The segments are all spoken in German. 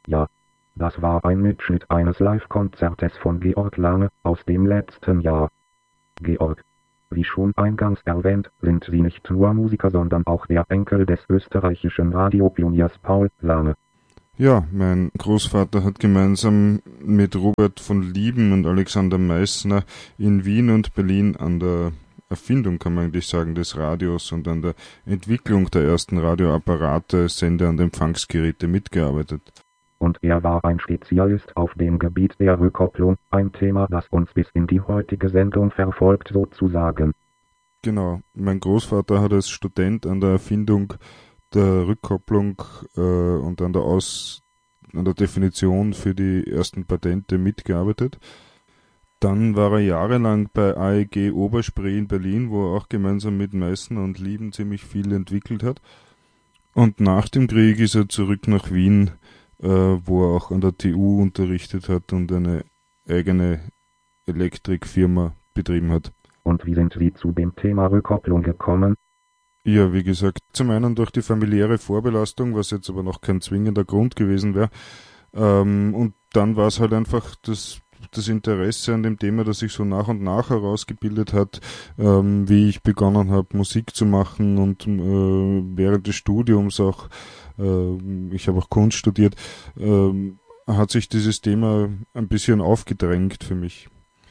Ja, das war ein Mitschnitt eines Live-Konzertes von Georg Lange aus dem letzten Jahr. Georg, wie schon eingangs erwähnt, sind Sie nicht nur Musiker, sondern auch der Enkel des österreichischen Radiopioniers Paul Lange. Ja, mein Großvater hat gemeinsam mit Robert von Lieben und Alexander Meissner in Wien und Berlin an der Erfindung, kann man eigentlich sagen, des Radios und an der Entwicklung der ersten Radioapparate, Sender- und Empfangsgeräte mitgearbeitet. Und er war ein Spezialist auf dem Gebiet der Rückkopplung, ein Thema, das uns bis in die heutige Sendung verfolgt sozusagen. Genau, mein Großvater hat als Student an der Erfindung der Rückkopplung und an der Definition für die ersten Patente mitgearbeitet. Dann war er jahrelang bei AEG Oberspree in Berlin, wo er auch gemeinsam mit Meissner und Lieben ziemlich viel entwickelt hat. Und nach dem Krieg ist er zurück nach Wien, wo er auch an der TU unterrichtet hat und eine eigene Elektrikfirma betrieben hat. Und wie sind Sie zu dem Thema Rückkopplung gekommen? Ja, wie gesagt, zum einen durch die familiäre Vorbelastung, was jetzt aber noch kein zwingender Grund gewesen wäre. Und dann war es halt einfach das Interesse an dem Thema, das sich so nach und nach herausgebildet hat, wie ich begonnen habe, Musik zu machen und während des Studiums auch, ich habe auch Kunst studiert, hat sich dieses Thema ein bisschen aufgedrängt für mich.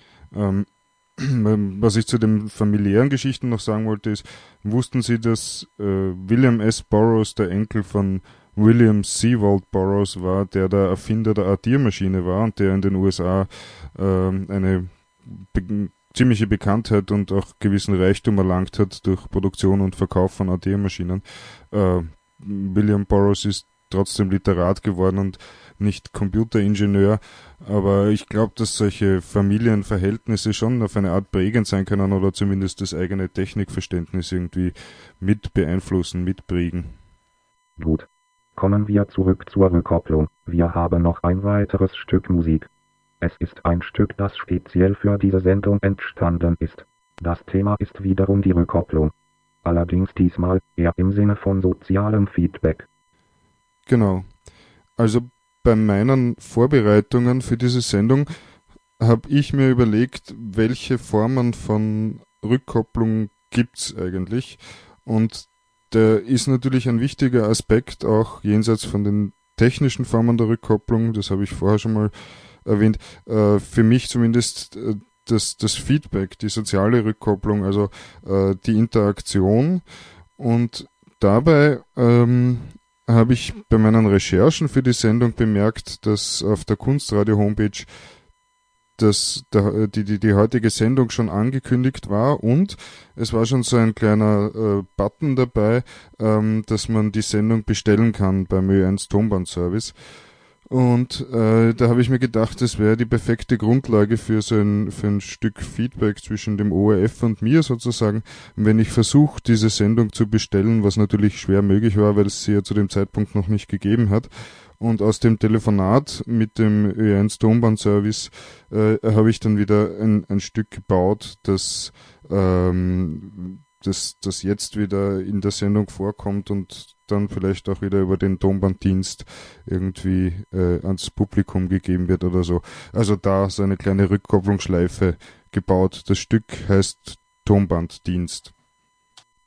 Was ich zu den familiären Geschichten noch sagen wollte, ist, wussten Sie, dass William S. Burroughs der Enkel von William Sewald Burroughs war, der Erfinder der Addiermaschine war und der in den USA eine ziemliche Bekanntheit und auch gewissen Reichtum erlangt hat durch Produktion und Verkauf von Addiermaschinen. William Burroughs ist trotzdem Literat geworden und nicht Computeringenieur, aber ich glaube, dass solche Familienverhältnisse schon auf eine Art prägend sein können oder zumindest das eigene Technikverständnis irgendwie mit beeinflussen, mitprägen. Gut. Kommen wir zurück zur Rückkopplung. Wir haben noch ein weiteres Stück Musik. Es ist ein Stück, das speziell für diese Sendung entstanden ist. Das Thema ist wiederum die Rückkopplung. Allerdings diesmal eher im Sinne von sozialem Feedback. Genau. Also bei meinen Vorbereitungen für diese Sendung habe ich mir überlegt, welche Formen von Rückkopplung gibt es eigentlich. Und der ist natürlich ein wichtiger Aspekt, auch jenseits von den technischen Formen der Rückkopplung, das habe ich vorher schon mal erwähnt, für mich zumindest das Feedback, die soziale Rückkopplung, also die Interaktion. Und dabei habe ich bei meinen Recherchen für die Sendung bemerkt, dass auf der Kunstradio-Homepage die heutige Sendung schon angekündigt war und es war schon so ein kleiner Button dabei, dass man die Sendung bestellen kann beim Ö1 Tonbandservice. Und da habe ich mir gedacht, das wäre die perfekte Grundlage für ein Stück Feedback zwischen dem ORF und mir sozusagen, wenn ich versuche, diese Sendung zu bestellen, was natürlich schwer möglich war, weil es sie ja zu dem Zeitpunkt noch nicht gegeben hat. Und aus dem Telefonat mit dem Ö1 Tonbandservice habe ich dann wieder ein Stück gebaut, das jetzt wieder in der Sendung vorkommt und dann vielleicht auch wieder über den Tonbanddienst irgendwie ans Publikum gegeben wird oder so. Also da so eine kleine Rückkopplungsschleife gebaut. Das Stück heißt Tonbanddienst.